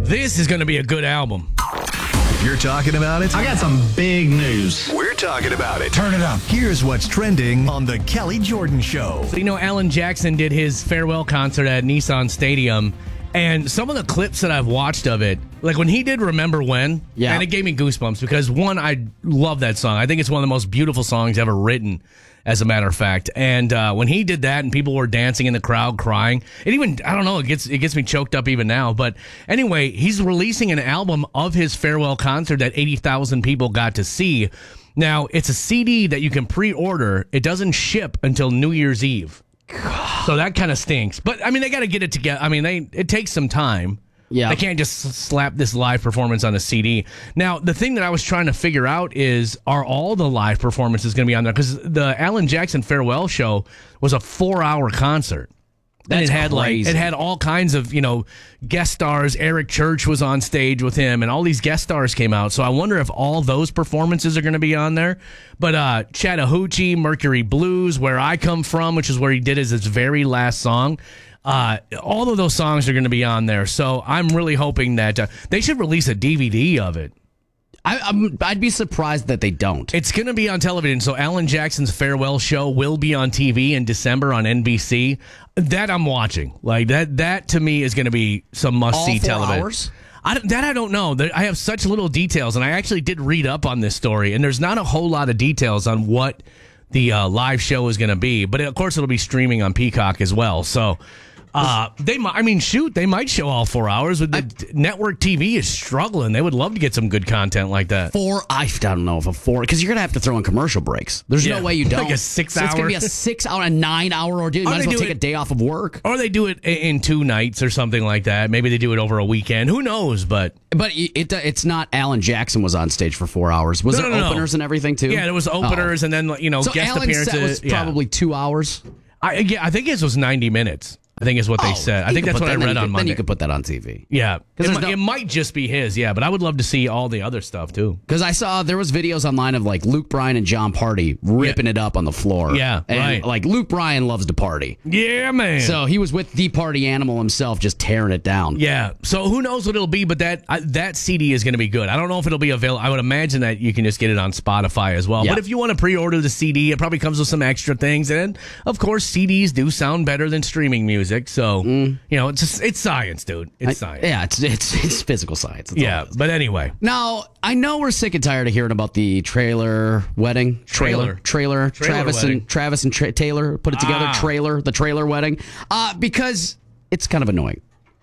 This is going to be a good album. You're talking about it? I got some big news. We're talking about it. Turn it up. Here's what's trending on The Kelly Jordan Show. So, Alan Jackson did his farewell concert at Nissan Stadium, and some of the clips that I've watched of it, like when he did Remember When, and it gave me goosebumps because, one, I love that song. I think it's one of the most beautiful songs ever written, as a matter of fact. And when he did that and people were dancing in the crowd, crying, it even, I don't know, it gets me choked up even now. But anyway, he's releasing an album of his farewell concert that 80,000 people got to see. Now, it's a CD that you can pre-order. It doesn't ship until New Year's Eve. So that kind of stinks. But, they got to get it together. It takes some time. Yeah. They can't just slap this live performance on a CD. Now, the thing that I was trying to figure out is, are all the live performances going to be on there? Because the Alan Jackson farewell show was a 4-hour concert. And it had all kinds of, guest stars. Eric Church was on stage with him, and all these guest stars came out. So I wonder if all those performances are going to be on there. But Chattahoochee, Mercury Blues, Where I Come From, which is where he did his very last song. All of those songs are going to be on there. So I'm really hoping that they should release a DVD of it. I'd be surprised that they don't. It's going to be on television. So Alan Jackson's farewell show will be on TV in December on NBC. That I'm watching. Like that to me is going to be some must-see television. Hours? I don't know. I have such little details, and I actually did read up on this story, and there's not a whole lot of details on what the live show is going to be. But of course, it'll be streaming on Peacock as well. So they might show all 4 hours. With the network TV is struggling. They would love to get some good content like that. I don't know if a 4, because you're gonna have to throw in commercial breaks. There's no way you don't. Like a 6 hour. It's gonna be a 6 hour, a 9 hour ordeal. You might as well take a day off of work, or they do it in 2 nights or something like that. Maybe they do it over a weekend. Who knows? But it's not. Alan Jackson was on stage for 4 hours. Was there openers and everything too? Yeah, there was openers and then so guest Alan's appearances. Set was probably 2 hours. I think his was 90 minutes. I think is what they said. I think that's what I read on Monday. Then you could put that on TV. Yeah. It might just be his, but I would love to see all the other stuff, too. Because I saw there was videos online of, like, Luke Bryan and John Party ripping it up on the floor. Yeah, and, right. like, Luke Bryan loves to party. Yeah, man. So he was with the party animal himself, just tearing it down. Yeah. So who knows what it'll be, but that CD is going to be good. I don't know if it'll be available. I would imagine that you can just get it on Spotify as well. Yeah. But if you want to pre-order the CD, it probably comes with some extra things. And, of course, CDs do sound better than streaming music, so... it's science, dude. It's science. Yeah, it's physical science. That's but anyway. Now, I know we're sick and tired of hearing about the trailer wedding. Trailer. Travis and Taylor put it together. The trailer wedding. Because it's kind of annoying.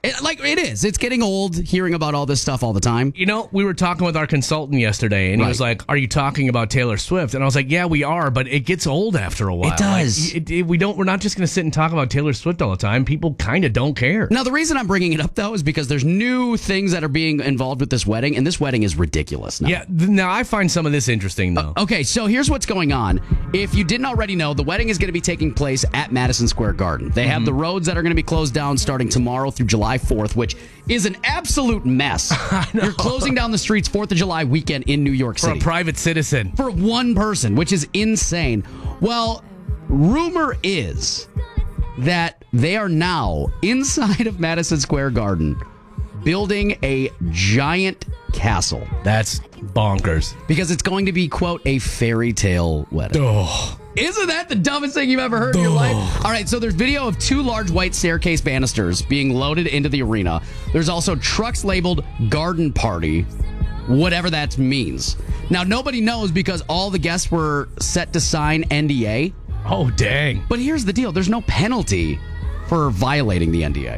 It is. It's getting old hearing about all this stuff all the time. We were talking with our consultant yesterday, and he was like, "Are you talking about Taylor Swift?" And I was like, "Yeah, we are, but it gets old after a while. It does. We're not just going to sit and talk about Taylor Swift all the time. People kind of don't care." Now, the reason I'm bringing it up, though, is because there's new things that are being involved with this wedding, and this wedding is ridiculous now. Yeah, now I find some of this interesting, though. Okay, so here's what's going on. If you didn't already know, the wedding is going to be taking place at Madison Square Garden. They have the roads that are going to be closed down starting tomorrow through July 4th, which is an absolute mess. You're closing down the streets 4th of July weekend in New York City. For a private citizen. For one person, which is insane. Well, rumor is that they are now inside of Madison Square Garden building a giant castle. That's bonkers. Because it's going to be, quote, a fairy tale wedding. Oh. Isn't that the dumbest thing you've ever heard in your life? All right, so there's video of 2 large white staircase banisters being loaded into the arena. There's also trucks labeled Garden Party, whatever that means. Now, nobody knows because all the guests were set to sign NDA. Oh, dang. But here's the deal. There's no penalty for violating the NDA.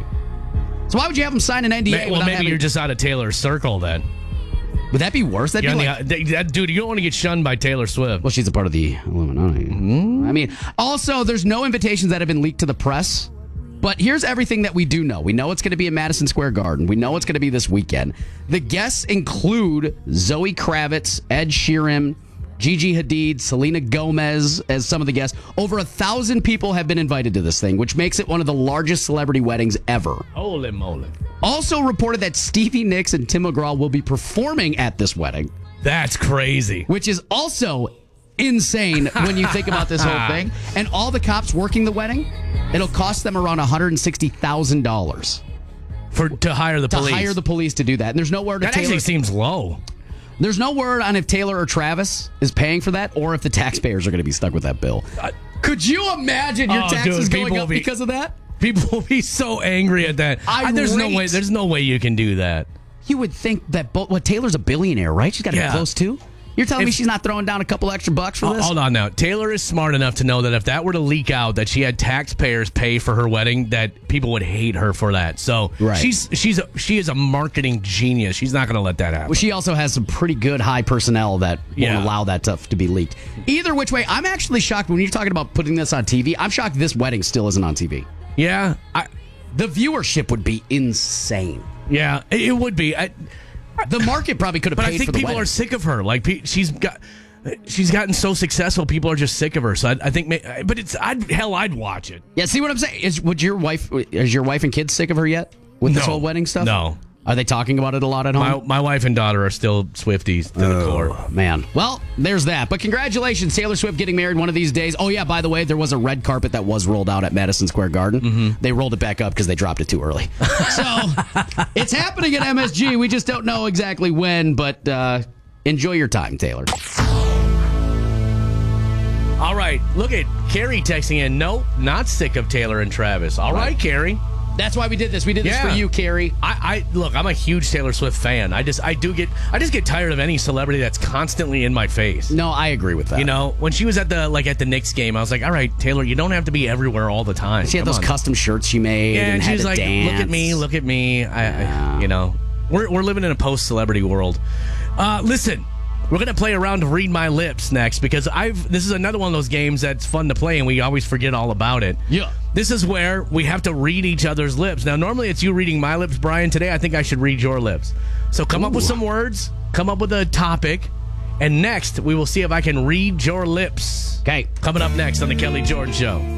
So why would you have them sign an NDA? Well, maybe you're just out of Taylor's circle then. Would that be worse? That'd be like, dude, you don't want to get shunned by Taylor Swift. Well, she's a part of the Illuminati. I mean, also, there's no invitations that have been leaked to the press. But here's everything that we do know. We know it's going to be in Madison Square Garden. We know it's going to be this weekend. The guests include Zoe Kravitz, Ed Sheeran, Gigi Hadid, Selena Gomez as some of the guests. Over 1,000 people have been invited to this thing, which makes it one of the largest celebrity weddings ever. Holy moly. Also reported that Stevie Nicks and Tim McGraw will be performing at this wedding. That's crazy. Which is also insane when you think about this whole thing. And all the cops working the wedding, it'll cost them around $160,000. to hire the police. To hire the police to do that. And there's no word. That actually seems low. There's no word on if Taylor or Travis is paying for that, or if the taxpayers are going to be stuck with that bill. Could you imagine your taxes going up because of that? People will be so angry at that. There's no way you can do that. You would think that Taylor's a billionaire, right? She's got to be close to. You're telling me she's not throwing down a couple extra bucks for this? Hold on now. Taylor is smart enough to know that if that were to leak out that she had taxpayers pay for her wedding, that people would hate her for that. So she is a marketing genius. She's not going to let that happen. Well, she also has some pretty good high personnel that won't allow that stuff to be leaked. Either which way, I'm actually shocked when you're talking about putting this on TV. I'm shocked this wedding still isn't on TV. Yeah. The viewership would be insane. Yeah, it would be. The market probably could have paid for the wedding. But I think people are sick of her. Like, she's gotten so successful, people are just sick of her. So I think, but I'd watch it. Yeah, see what I'm saying? Is your wife and kids sick of her yet with this whole wedding stuff? No. Are they talking about it a lot at home? My wife and daughter are still Swifties to the core. Man. Well, there's that. But congratulations, Taylor Swift getting married one of these days. Oh, yeah, by the way, there was a red carpet that was rolled out at Madison Square Garden. Mm-hmm. They rolled it back up because they dropped it too early. So, it's happening at MSG. We just don't know exactly when, but enjoy your time, Taylor. All right. Look at Carrie texting in. Nope, not sick of Taylor and Travis. All right, Carrie. That's why we did this. We did this for you, Carrie. Look, I'm a huge Taylor Swift fan. I just get tired of any celebrity that's constantly in my face. No, I agree with that. You know, when she was at the Knicks game, I was like, all right, Taylor, you don't have to be everywhere all the time. She had those custom shirts she made. Yeah, and she was like, dance. look at me. You know, we're living in a post-celebrity world. Listen. We're going to play a round of Read My Lips next because this is another one of those games that's fun to play and we always forget all about it. Yeah. This is where we have to read each other's lips. Now, normally it's you reading my lips, Brian. Today, I think I should read your lips. So come up with some words, come up with a topic, and next we will see if I can read your lips. Okay. Coming up next on The Kelly Jordan Show.